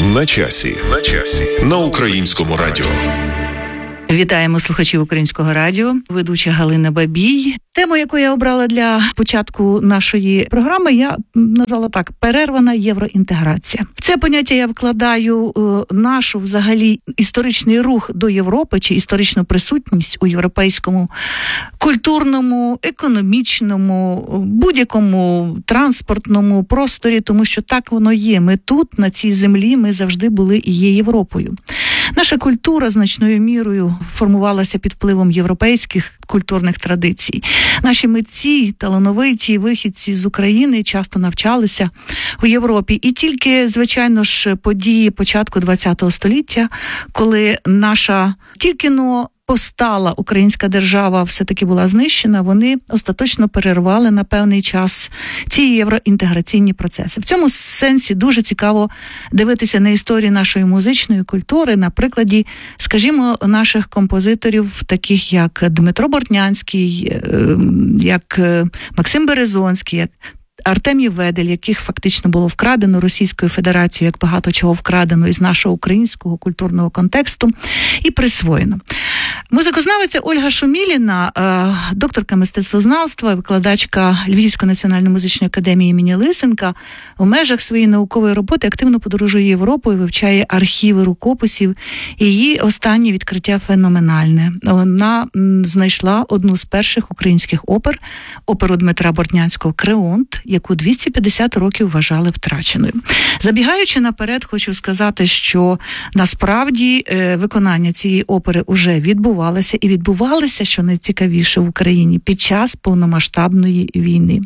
На часі. На Українському радіо. Вітаємо слухачів Українського радіо, ведуча Галина Бабій. Тему, яку я обрала для початку нашої програми, я назвала так: перервана євроінтеграція. В це поняття я вкладаю нашу взагалі історичний рух до Європи чи історичну присутність у європейському культурному, економічному, будь-якому транспортному просторі, тому що так воно є. Ми тут, на цій землі, ми завжди були і є Європою. Наша культура значною мірою формувалася під впливом європейських культурних традицій. Наші митці, талановиті вихідці з України часто навчалися у Європі. І тільки, звичайно ж, події початку ХХ століття, коли наша тільки-но постала українська держава все-таки була знищена, вони остаточно перервали на певний час ці євроінтеграційні процеси. В цьому сенсі дуже цікаво дивитися на історію нашої музичної культури на прикладі, скажімо, наших композиторів, таких як Дмитро Бортнянський, як Максим Березонський, як Артемій Ведель, яких фактично було вкрадено Російською Федерацією, як багато чого вкрадено із нашого українського культурного контексту і присвоєно. Музикознавиця Ольга Шуміліна, докторка мистецтвознавства, викладачка Львівської національної музичної академії імені Лисенка, у межах своєї наукової роботи активно подорожує Європою, вивчає архіви рукописів, і її останнє відкриття феноменальне. Вона знайшла одну з перших українських опер, оперу Дмитра Бортнянського «Креонт», яку 250 років вважали втраченою. Забігаючи наперед, хочу сказати, що насправді виконання цієї опери уже відбувалося, і відбувалося, що найцікавіше, в Україні під час повномасштабної війни.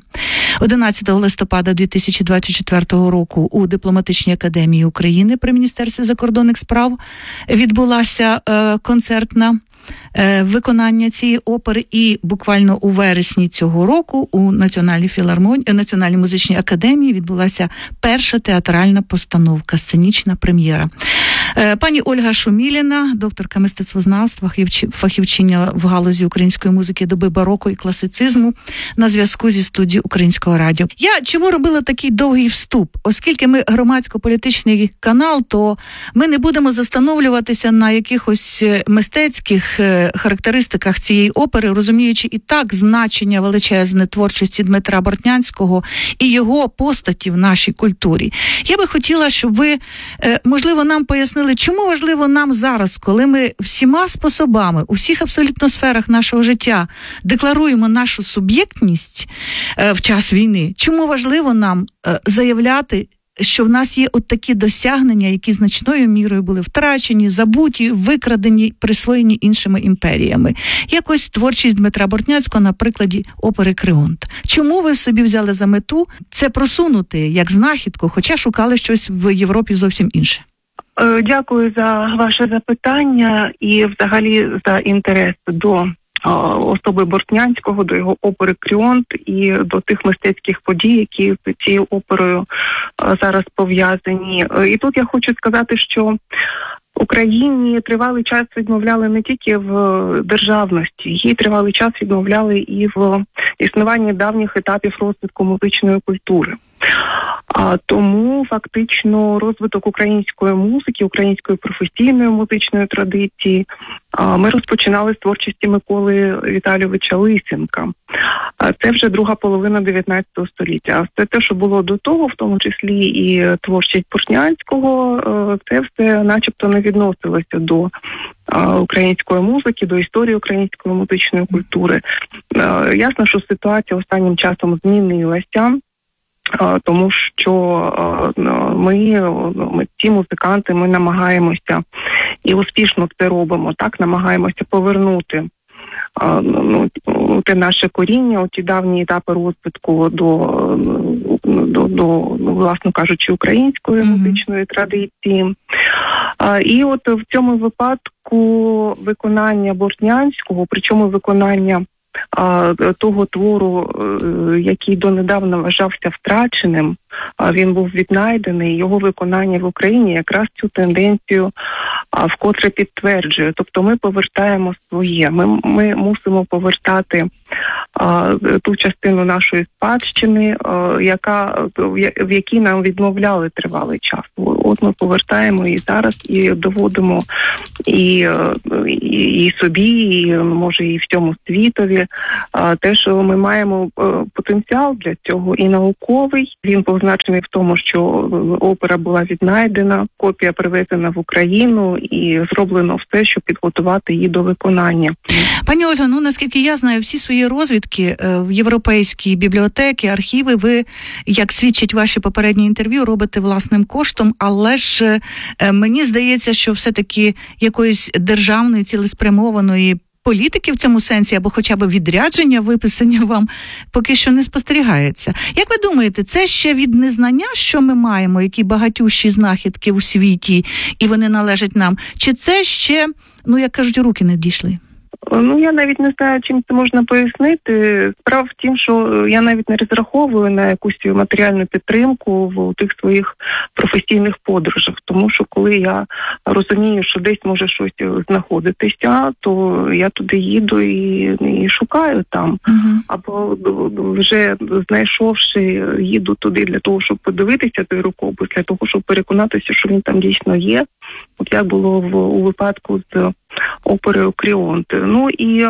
11 листопада 2024 року у Дипломатичній академії України при Міністерстві закордонних справ відбулася концертна виконання цієї опери, і буквально у вересні цього року у Національній музичній академії відбулася перша театральна постановка, сценічна прем'єра. Пані Ольга Шуміліна, докторка мистецтвознавства, фахівчиня в галузі української музики доби бароко і класицизму, на зв'язку зі студією Українського радіо. Я чому робила такий довгий вступ? Оскільки ми громадсько-політичний канал, то ми не будемо застановлюватися на якихось мистецьких характеристиках цієї опери, розуміючи і так значення величезне творчості Дмитра Бортнянського і його постаті в нашій культурі. Я би хотіла, щоб ви, можливо, нам пояснили, чому важливо нам зараз, коли ми всіма способами, у всіх абсолютно сферах нашого життя декларуємо нашу суб'єктність в час війни, чому важливо нам заявляти, що в нас є от такі досягнення, які значною мірою були втрачені, забуті, викрадені, присвоєні іншими імперіями. Якось творчість Дмитра Бортнянського на прикладі опери «Креонт». Чому ви собі взяли за мету це просунути як знахідку, хоча шукали щось в Європі зовсім інше? Дякую за ваше запитання і взагалі за інтерес до особи Бортнянського, до його опери «Креонт» і до тих мистецьких подій, які з цією оперою зараз пов'язані. І тут я хочу сказати, що Україні тривалий час відмовляли не тільки в державності, їй тривалий час відмовляли і в існуванні давніх етапів розвитку музичної культури. Тому фактично розвиток української музики, української професійної музичної традиції ми розпочинали з творчості Миколи Віталійовича Лисенка. Це вже друга половина 19 століття. А все те, що було до того, в тому числі і творчість Бортнянського, це все начебто не відносилося до української музики, до історії української музичної культури. Ясно, що ситуація останнім часом змінилася. Тому що ми, ці музиканти, ми намагаємося і успішно це робимо, так, намагаємося повернути те наше коріння, ті давні етапи розвитку до власно кажучи, української музичної традиції. І от в цьому випадку виконання Бортнянського, причому виконання того твору, який донедавна вважався втраченим, він був віднайдений, його виконання в Україні якраз цю тенденцію вкотре підтверджує. Тобто ми повертаємо своє, ми мусимо повертати ту частину нашої спадщини, в якій нам відмовляли тривалий час. От ми повертаємо і зараз, і доводимо і собі, і може і всьому світові, те, що ми маємо потенціал для цього і науковий. Він позначений в тому, що опера була віднайдена, копія привезена в Україну і зроблено все, щоб підготувати її до виконання. Пані Ольго, наскільки я знаю, всі свої розвідки в європейській бібліотеки, архіви ви, як свідчать ваші попередні інтерв'ю, робите власним коштом, але ж мені здається, що все-таки якоїсь державної цілеспрямованої політики в цьому сенсі, або хоча б відрядження, виписання вам поки що не спостерігається. Як ви думаєте, це ще від незнання, що ми маємо, які багатющі знахідки у світі, і вони належать нам? Чи це ще, як кажуть, руки не дійшли? Я навіть не знаю, чим це можна пояснити. Справа в тім, що я навіть не розраховую на якусь матеріальну підтримку в тих своїх професійних подорожах. Тому що коли я розумію, що десь може щось знаходитися, то я туди їду і шукаю там. Або вже знайшовши, їду туди для того, щоб подивитися той рукопис, для того, щоб переконатися, що він там дійсно є. От як було у випадку з оперою Кріонт. І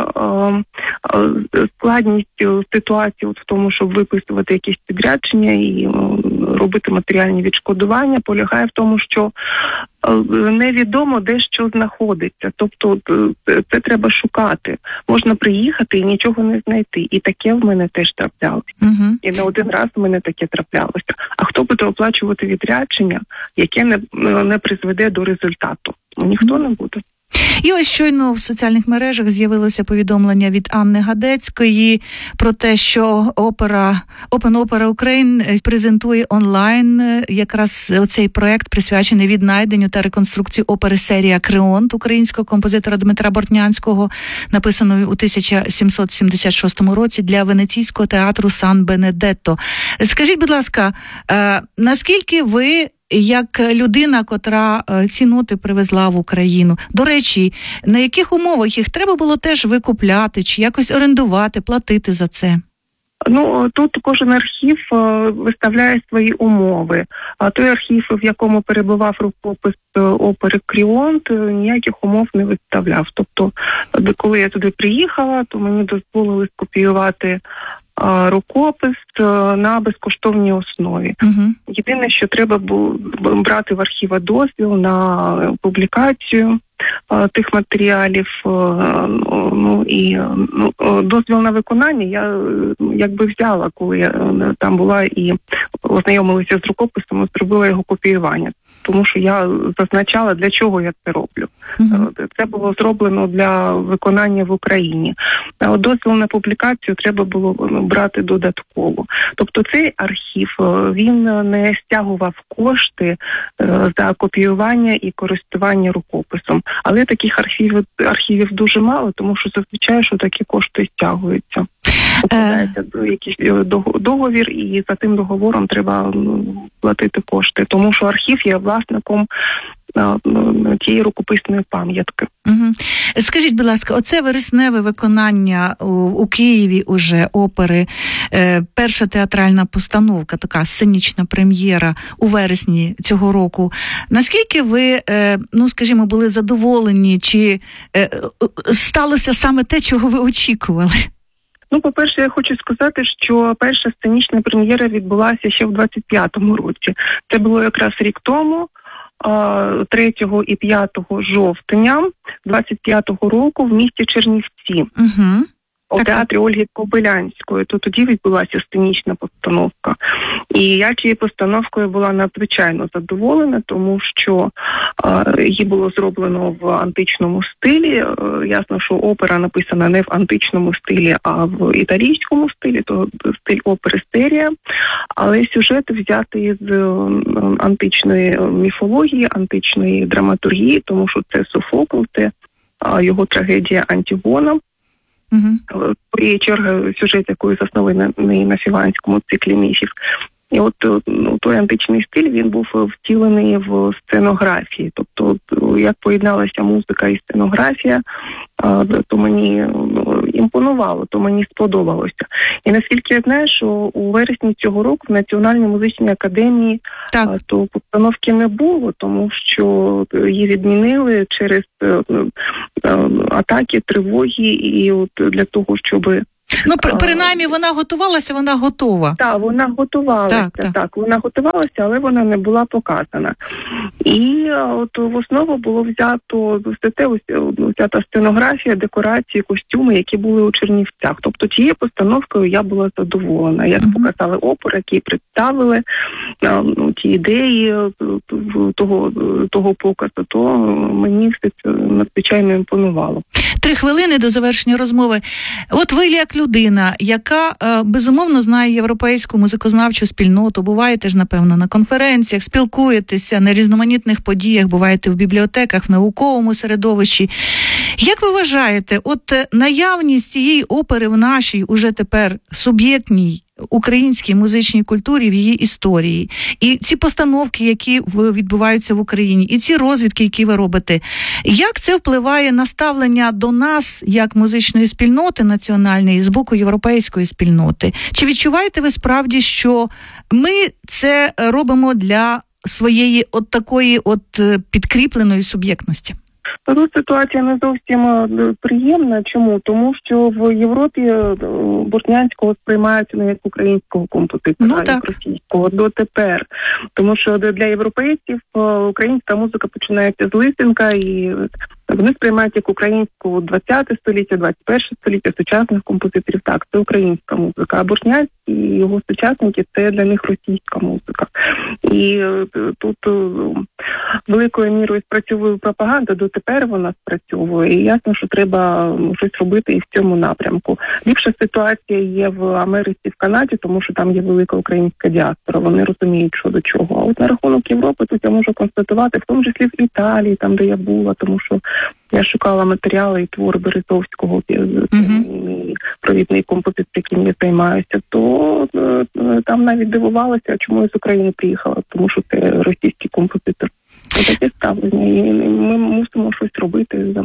складність ситуації в тому, щоб виписувати якісь підрядження і робити матеріальні відшкодування, полягає в тому, що невідомо, де що знаходиться. Тобто це треба шукати. Можна приїхати і нічого не знайти. І таке в мене теж траплялося. І не один раз в мене таке траплялося. А хто буде оплачувати відрядження, яке не призведе до результату? Ніхто не буде. І ось щойно в соціальних мережах з'явилося повідомлення від Анни Гадецької про те, що Open Opera Ukraine презентує онлайн якраз оцей проект, присвячений віднайденню та реконструкції опери «Серія Кріонт» українського композитора Дмитра Бортнянського, написаної у 1776 році для Венеційського театру Сан-Бенедетто. Скажіть, будь ласка, наскільки ви, як людина, котра ці ноти привезла в Україну, до речі, на яких умовах їх треба було теж викупляти, чи якось орендувати, платити за це? Тут кожен архів виставляє свої умови. А той архів, в якому перебував рукопис опери Кріонт, ніяких умов не виставляв. Тобто, коли я туди приїхала, то мені дозволили скопіювати рукопис на безкоштовній основі. Єдине, що треба було брати в архіва дозвіл на публікацію тих матеріалів, дозвіл на виконання я якби взяла, коли я там була і ознайомилася з рукописом, зробила його копіювання. Тому що я зазначала, для чого я це роблю. Це було зроблено для виконання в Україні. А дозвіл на публікацію треба було брати додатково. Тобто цей архів, він не стягував кошти за копіювання і користування рукописом. Але таких архівів дуже мало, тому що зазвичай, що такі кошти стягуються. Укладається якийсь договір, і за тим договором треба платити кошти. Тому що архів є власником тієї рукописної пам'ятки. Скажіть, будь ласка, оце вересневе виконання у Києві уже опери, перша театральна постановка, така сценічна прем'єра у вересні цього року. Наскільки ви, скажімо, були задоволені, чи сталося саме те, чого ви очікували? По-перше, я хочу сказати, що перша сценічна прем'єра відбулася ще в 25-му році. Це було якраз рік тому, 3 і 5 жовтня 25-го року в місті Чернівці. У театрі Ольги Кобилянської. Тоді відбулася сценічна постановка. І я цією постановкою була надзвичайно задоволена, тому що її було зроблено в античному стилі. Ясно, що опера написана не в античному стилі, а в італійському стилі, то стиль опери «Серія». Але сюжет взятий з античної міфології, античної драматургії, тому що це Софокл, це його трагедія «Антигона». Своєї черги сюжет, який заснований на фіванському циклі міфів. І от той античний стиль, він був втілений в сценографії. Тобто, як поєдналася музика і сценографія, то мені імпонувало, то мені сподобалося. І наскільки я знаю, що у вересні цього року в Національній музичній академії то постановки не було, тому що її відмінили через атаки, тривоги, і от для того, щоб... Ну, принаймні, вона готувалася, вона готова. Так, вона готувалася, так, вона готувалася, але вона не була показана. І от в основу було взята сценографія, декорації, костюми, які були у Чернівцях. Тобто тією постановкою я була задоволена. Як показали опори, які представили ті ідеї того показу, то мені все це надзвичайно імпонувало. 3 хвилини до завершення розмови. От ви, як людина, яка безумовно знає європейську музикознавчу спільноту, буваєте ж, напевно, на конференціях, спілкуєтеся на різноманітних подіях, буваєте в бібліотеках, в науковому середовищі. Як ви вважаєте, от наявність цієї опери в нашій уже тепер суб'єктній українській музичній культурі, в її історії, і ці постановки, які відбуваються в Україні, і ці розвідки, які ви робите, як це впливає на ставлення до нас, як музичної спільноти національної, з боку європейської спільноти? Чи відчуваєте ви справді, що ми це робимо для своєї от такої от підкріпленої суб'єктності? Тут ситуація не зовсім приємна. Чому? Тому що в Європі Бортнянського сприймають не як українського композитора, а як російського дотепер. Тому що для європейців українська музика починається з Лисенка, і вони сприймають як українську 20 століття, 21 століття, сучасних композиторів. Так, це українська музика. А Бортнянський і його сучасники – це для них російська музика. І тут великою мірою спрацьовує пропаганда, дотепер вона спрацьовує. І ясно, що треба щось робити і в цьому напрямку. Ліпша ситуація є в Америці, в Канаді, тому що там є велика українська діаспора. Вони розуміють, що до чого. А от на рахунок Європи тут я можу констатувати, в тому числі в Італії, там, де я була, тому що я шукала матеріали і твори Березовського, провідний композитор, яким я займаюся, то там навіть дивувалася, чому я з України приїхала, тому що це російський композитор. Таке ставлення, і ми мусимо щось робити.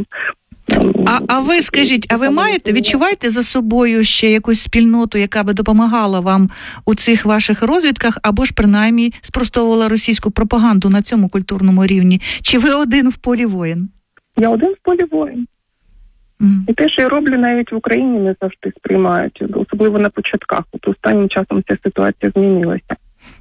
А ви скажіть, а ви відчуваєте за собою ще якусь спільноту, яка би допомагала вам у цих ваших розвідках, або ж принаймні спростовувала російську пропаганду на цьому культурному рівні? Чи ви один в полі воїн? Я один в полі воїн. І те, що я роблю, навіть в Україні не завжди сприймають, особливо на початках. От останнім часом ця ситуація змінилася.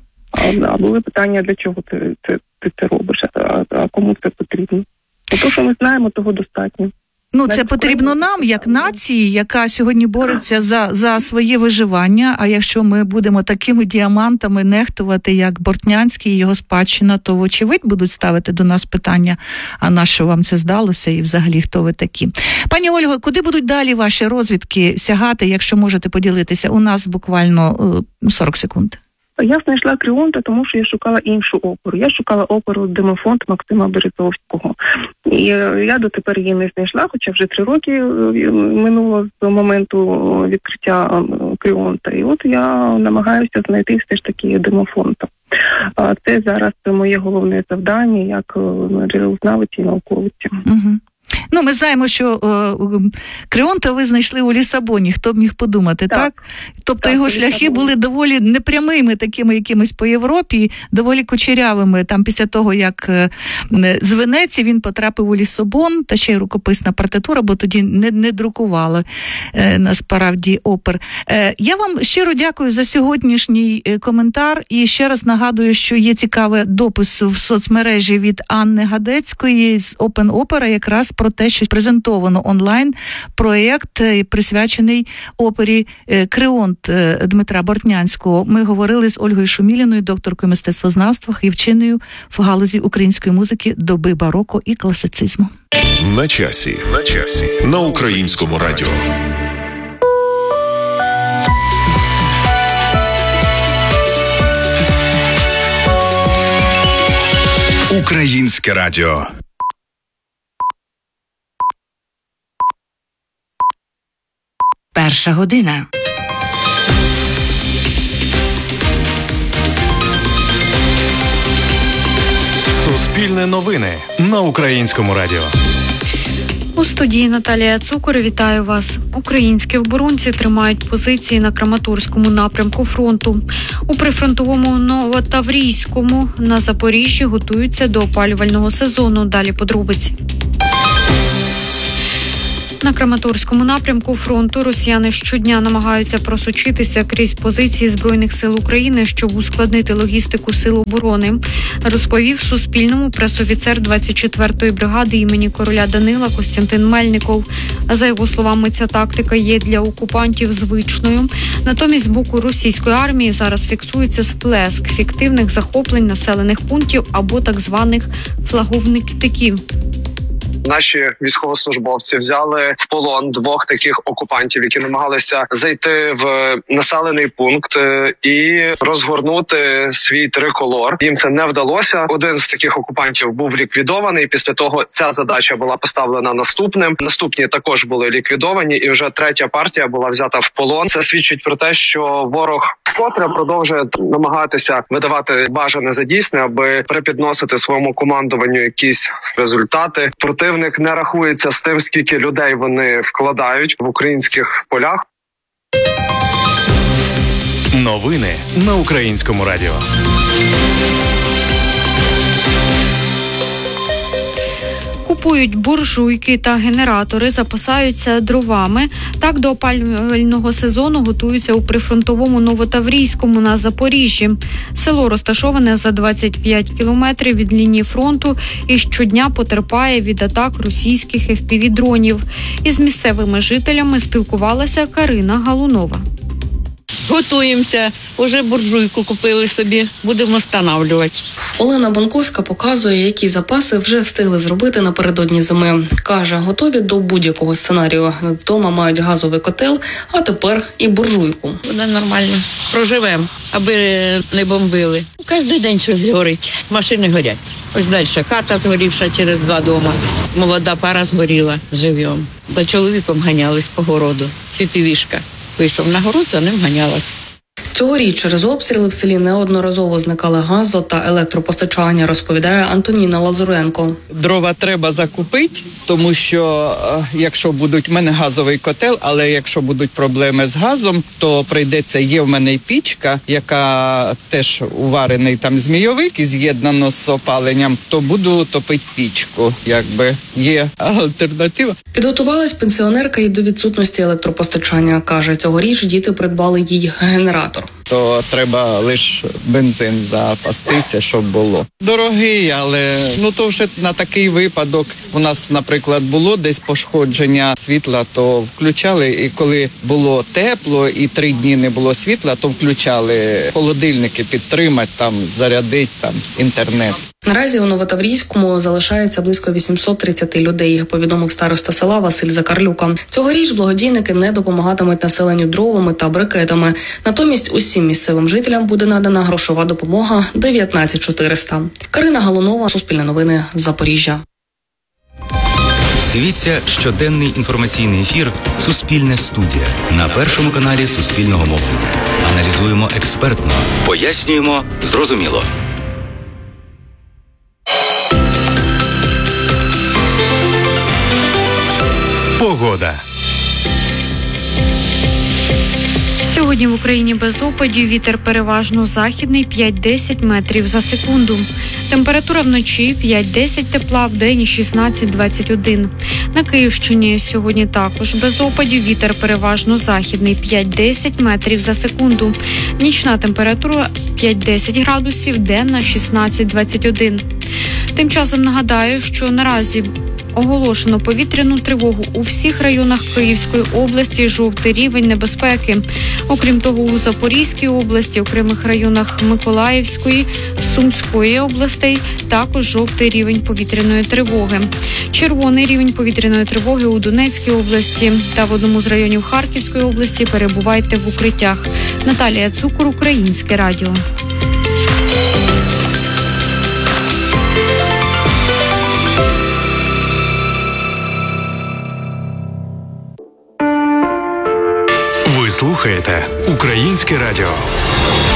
А були питання, для чого ти це робиш, а кому це потрібно? То, що ми знаємо, того достатньо. Ну, це потрібно нам, як нації, яка сьогодні бореться за своє виживання, а якщо ми будемо такими діамантами нехтувати, як Бортнянський і його спадщина, то вочевидь будуть ставити до нас питання, а на що вам це здалося і взагалі хто ви такі. Пані Ольго, куди будуть далі ваші розвідки сягати, якщо можете поділитися? У нас буквально 40 секунд. Я знайшла Кріонта, тому що я шукала іншу оперу. Я шукала оперу «Демофонт» Максима Березовського. І я дотепер її не знайшла, хоча вже 3 роки минуло з моменту відкриття Кріонта. І от я намагаюся знайти все ж таки Демофонта. Це зараз моє головне завдання як джерелознавиці і науковиці. Угу. Ну, ми знаємо, що Кріонта ви знайшли у Лісабоні, хто б міг подумати, так? Тобто його шляхи були доволі непрямими, такими якимись по Європі, доволі кучерявими. Там після того, як з Венеції він потрапив у Лісабон, та ще й рукописна партитура, бо тоді не друкували насправді опер. Я вам щиро дякую за сьогоднішній коментар і ще раз нагадую, що є цікавий допис в соцмережі від Анни Гадецької з Open Opera, якраз про те, що презентовано онлайн проєкт, присвячений опері «Кріонт» Дмитра Бортнянського. Ми говорили з Ольгою Шуміліною, докторкою мистецтвознавства і вченою в галузі української музики доби бароко і класицизму. На часі. На Українському радіо. Українське радіо. Перша година. Суспільне новини на Українському радіо. У студії Наталія Цукор, вітаю вас. Українські оборонці тримають позиції на Краматорському напрямку фронту. У прифронтовому Новотаврійському на Запоріжжі готуються до опалювального сезону. Далі подробиці. На Краматорському напрямку фронту росіяни щодня намагаються просочитися крізь позиції Збройних сил України, щоб ускладнити логістику сил оборони, розповів Суспільному пресофіцер 24-ї бригади імені короля Данила Костянтин Мельников. За його словами, ця тактика є для окупантів звичною. Натомість з боку російської армії зараз фіксується сплеск фіктивних захоплень населених пунктів або так званих флаговників. Наші військовослужбовці взяли в полон двох таких окупантів, які намагалися зайти в населений пункт і розгорнути свій триколор. Їм це не вдалося. Один з таких окупантів був ліквідований. Після того ця задача була поставлена наступним. Наступні також були ліквідовані, і вже третя партія була взята в полон. Це свідчить про те, що ворог вкотре продовжує намагатися видавати бажане за дійсне, аби припідносити своєму командуванню якісь результати. Противник не рахується з тим, скільки людей вони вкладають в українських полях. Новини на Українському радіо. Купують буржуйки та генератори, запасаються дровами. Так до опалювального сезону готуються у прифронтовому Новотаврійському на Запоріжжі. Село розташоване за 25 кілометрів від лінії фронту і щодня потерпає від атак російських FPV-дронів. Із місцевими жителями спілкувалася Карина Галунова. Готуємося, уже буржуйку купили собі, будемо встановлювати. Олена Бонковська показує, які запаси вже встигли зробити напередодні зими. Каже, готові до будь-якого сценарію. Вдома мають газовий котел, а тепер і буржуйку. Буде нормально. Проживемо, аби не бомбили. Кожен день щось горить, машини горять. Ось далі хата згорівша через 2 дома. Молода пара згоріла живьом. Та чоловіком ганялись по городу. FPV-шка. Вийшов на город, за ним ганялась. Цьогоріч через обстріли в селі неодноразово зникали газо та електропостачання, розповідає Антоніна Лазуренко. Дрова треба закупити, тому що якщо будуть, в мене газовий котел, але якщо будуть проблеми з газом, то прийдеться, є в мене й пічка, яка теж уварений там змійовик і з'єднано з опаленням, то буду топити пічку, якби є альтернатива. Підготувалась пенсіонерка і до відсутності електропостачання. Каже, цьогоріч діти придбали їй генератор. То треба лише бензин запастися, щоб було. Дорогий, але то вже на такий випадок. У нас, наприклад, було десь пошкодження світла, то включали, і коли було тепло і 3 дні не було світла, то включали холодильники підтримати, там зарядити там інтернет. Наразі у Новотаврійському залишається близько 830 людей, повідомив староста села Василь Закарлюка. Цьогоріч благодійники не допомагатимуть населенню дровами та брикетами. Натомість усім місцевим жителям буде надана грошова допомога 19 400. Карина Галунова, Суспільне новини, Запоріжжя. Дивіться щоденний інформаційний ефір «Суспільне студія» на Першому каналі Суспільного мовлення. Аналізуємо експертно, пояснюємо зрозуміло. Погода. Сьогодні в Україні без опадів, вітер переважно західний 5-10 метрів за секунду. Температура вночі 5-10 тепла, вдень 16-21. На Київщині сьогодні також без опадів, вітер переважно західний 5-10 метрів за секунду. Нічна температура 5-10 градусів, денна 16-21. Тим часом нагадаю, що наразі оголошено повітряну тривогу у всіх районах Київської області, жовтий рівень небезпеки. Окрім того, у Запорізькій області, окремих районах Миколаївської, Сумської областей також жовтий рівень повітряної тривоги. Червоний рівень повітряної тривоги у Донецькій області та в одному з районів Харківської області. Перебувайте в укриттях. Наталія Цукор, Українське радіо. Ви слухаєте Українське радіо.